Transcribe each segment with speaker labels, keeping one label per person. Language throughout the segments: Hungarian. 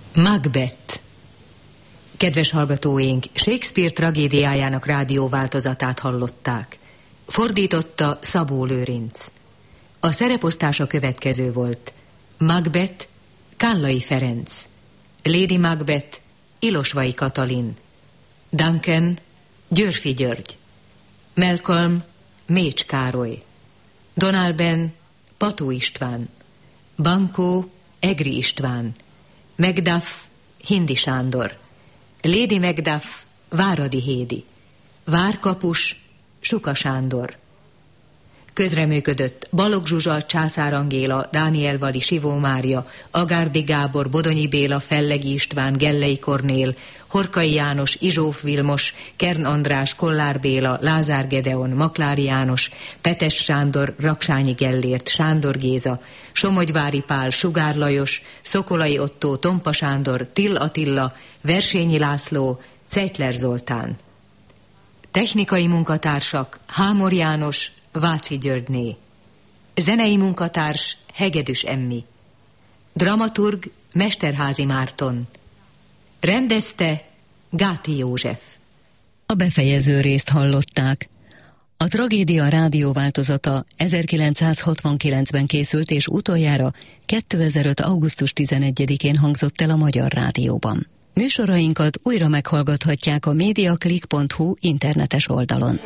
Speaker 1: Macbeth. Kedves hallgatóink, Shakespeare tragédiájának rádióváltozatát hallották. Fordította Szabó Lőrinc. A szereposztása következő volt: Macbeth, Kállai Ferenc; Lady Macbeth, Ilosvai Katalin; Duncan, Györffy György; Malcolm, Mécs Károly; Donalben, Pató István; Banquo, Egri István; Macduff, Hindi Sándor; Lady Macduff, Váradi Hédi; Várkapus, Suka Sándor. Közreműködött Balogh Zsuzsa, Császár Angéla, Dániel Vali, Sivó Mária, Agárdi Gábor, Bodonyi Béla, Fellegi István, Gellei Kornél, Horkai János, Izsóf Vilmos, Kern András, Kollár Béla, Lázár Gedeon, Maklári János, Petes Sándor, Raksányi Gellért, Sándor Géza, Somogyvári Pál, Sugár Lajos, Szokolai Ottó, Tompa Sándor, Till Attila, Versényi László, Ceitler Zoltán. Technikai munkatársak: Hámor János, Váci Györgyné. Zenei munkatárs: Hegedűs Emmi. Dramaturg: Mesterházy Márton. Rendezte Gáti József.
Speaker 2: A befejező részt hallották. A tragédia rádióváltozata 1969-ben készült, és utoljára 2005. augusztus 11-én hangzott el a Magyar Rádióban. Műsorainkat újra meghallgathatják a mediaclick.hu internetes oldalon.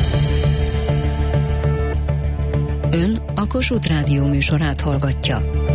Speaker 2: Ön a Kossuth Rádió műsorát hallgatja.